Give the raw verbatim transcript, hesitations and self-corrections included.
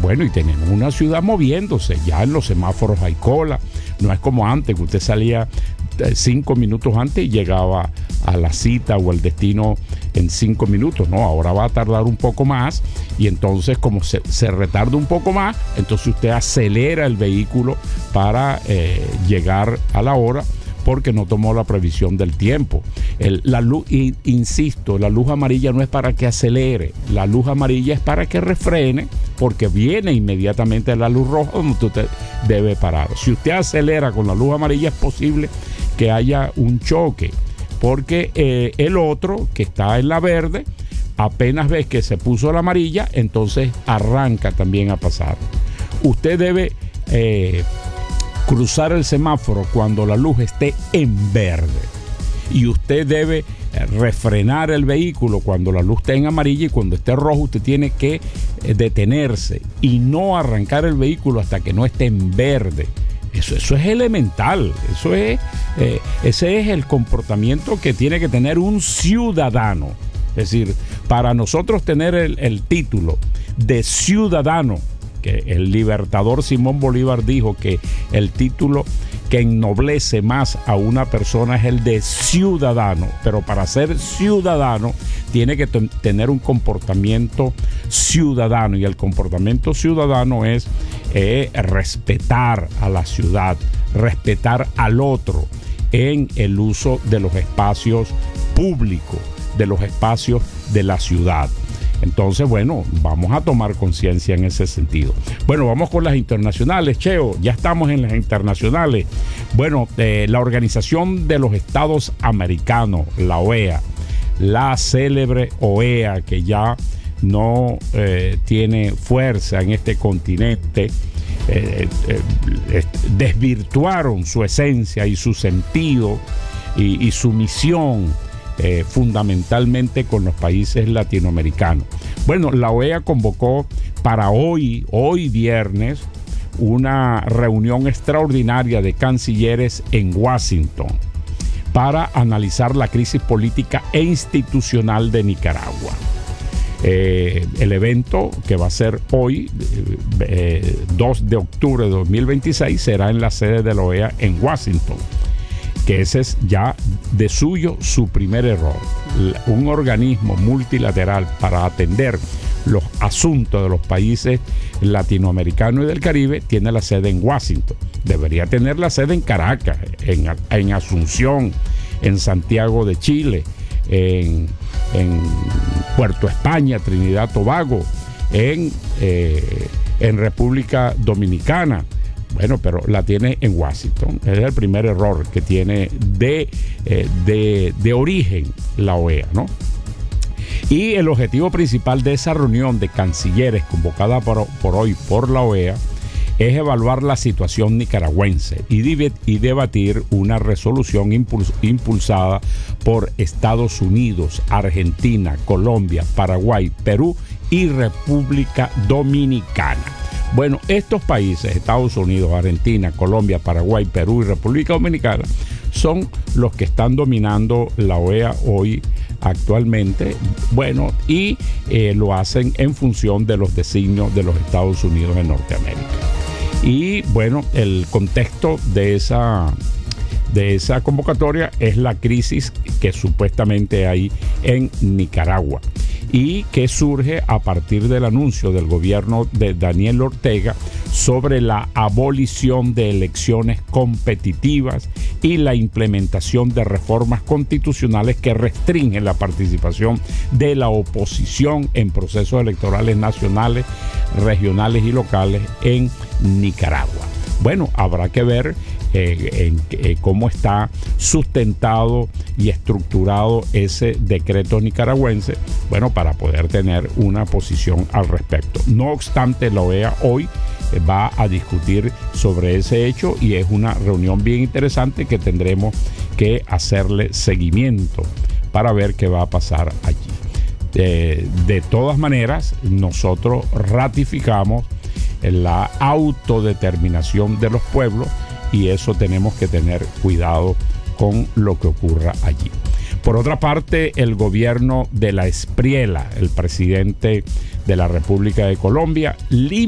bueno, y tenemos una ciudad moviéndose. Ya en los semáforos hay cola. No es como antes, que usted salía cinco minutos antes y llegaba a la cita o al destino en cinco minutos. No, ahora va a tardar un poco más, y entonces como se, se retarda un poco más, entonces usted acelera el vehículo para eh, llegar a la hora, porque no tomó la previsión del tiempo. El, la luz, y, insisto, la luz amarilla no es para que acelere, la luz amarilla es para que refrene, porque viene inmediatamente la luz roja donde usted debe parar. Si usted acelera con la luz amarilla, es posible que haya un choque, porque eh, el otro, que está en la verde, apenas ves que se puso la amarilla, entonces arranca también a pasar. Usted debe eh, cruzar el semáforo cuando la luz esté en verde, y usted debe refrenar el vehículo cuando la luz esté en amarilla, y cuando esté rojo usted tiene que detenerse y no arrancar el vehículo hasta que no esté en verde. Eso, eso es elemental. Eso es, eh, ese es el comportamiento que tiene que tener un ciudadano. Es decir, para nosotros tener el, el título de ciudadano, que el libertador Simón Bolívar dijo que el título que ennoblece más a una persona es el de ciudadano, pero para ser ciudadano tiene que t- tener un comportamiento ciudadano, y el comportamiento ciudadano es eh, respetar a la ciudad, respetar al otro en el uso de los espacios públicos, de los espacios de la ciudad. Entonces, bueno, vamos a tomar conciencia en ese sentido. Bueno, vamos con las internacionales, Cheo. Ya estamos en las internacionales. Bueno, eh, la Organización de los Estados Americanos, la O E A, la célebre O E A, que ya no eh, tiene fuerza en este continente, eh, eh, desvirtuaron su esencia y su sentido y, y su misión, Eh, fundamentalmente con los países latinoamericanos. Bueno, la O E A convocó para hoy, hoy viernes, una reunión extraordinaria de cancilleres en Washington para analizar la crisis política e institucional de Nicaragua. Eh, el evento, que va a ser hoy, eh, dos de octubre de dos mil veintiséis, será en la sede de la O E A en Washington, que ese es ya de suyo su primer error. Un organismo multilateral para atender los asuntos de los países latinoamericanos y del Caribe tiene la sede en Washington. Debería tener la sede en Caracas, en, en Asunción, en Santiago de Chile, en, en Puerto España, Trinidad Tobago, en, eh, en República Dominicana. Bueno, pero la tiene en Washington. Es el primer error que tiene de, eh, de, de origen la O E A, ¿no? Y el objetivo principal de esa reunión de cancilleres convocada por, por hoy por la O E A es evaluar la situación nicaragüense y, div- y debatir una resolución impuls- impulsada por Estados Unidos, Argentina, Colombia, Paraguay, Perú y República Dominicana. Bueno, estos países, Estados Unidos, Argentina, Colombia, Paraguay, Perú y República Dominicana, son los que están dominando la O E A hoy actualmente. Bueno, y eh, lo hacen en función de los designios de los Estados Unidos de Norteamérica. Y bueno, el contexto de esa, de esa convocatoria es la crisis que supuestamente hay en Nicaragua, y que surge a partir del anuncio del gobierno de Daniel Ortega sobre la abolición de elecciones competitivas y la implementación de reformas constitucionales que restringen la participación de la oposición en procesos electorales nacionales, regionales y locales en Nicaragua. Bueno, habrá que ver eh, en, eh, cómo está sustentado y estructurado ese decreto nicaragüense, bueno, para poder tener una posición al respecto. No obstante, la O E A hoy eh, va a discutir sobre ese hecho, y es una reunión bien interesante que tendremos que hacerle seguimiento para ver qué va a pasar allí. De, de todas maneras, nosotros ratificamos la autodeterminación de los pueblos, y eso tenemos que tener cuidado con lo que ocurra allí. Por otra parte, el gobierno de la Espriela, el presidente de la República de Colombia,